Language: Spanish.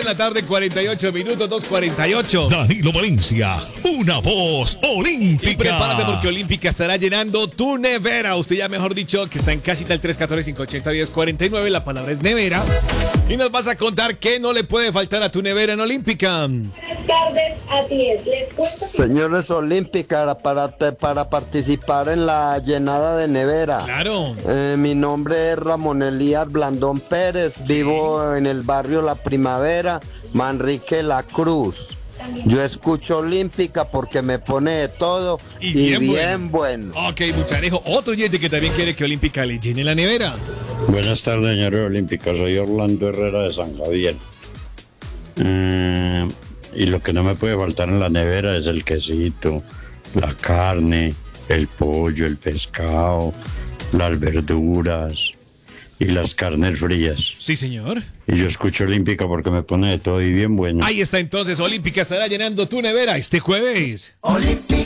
la tarde, 48 minutos, 2:48. Danilo Valencia, una voz olímpica. Y prepárate porque Olímpica estará llenando tu nevera. Usted ya mejor dicho que está en casita al 314-580-1049. La palabra es nevera. Y nos vas a contar qué no le puede faltar a tu nevera en Olímpica. Buenas tardes, así es. Les cuento que... Señores Olímpica, para participar en la llenada de nevera. Claro. Mi nombre es Ramón Elías Blandón Pérez, vivo en el barrio La Primavera, Manrique La Cruz. Yo escucho Olímpica porque me pone de todo y bien bueno. Ok, Mucharejo, otro oyente que también quiere que Olímpica le llene la nevera. Buenas tardes, señores Olímpica. Soy Orlando Herrera de San Javier. Y lo que no me puede faltar en la nevera es el quesito, la carne, el pollo, el pescado, las verduras y las carnes frías. Sí, señor. Y yo escucho Olímpica porque me pone de todo y bien bueno. Ahí está entonces, Olímpica estará llenando tu nevera este jueves. Olímpica.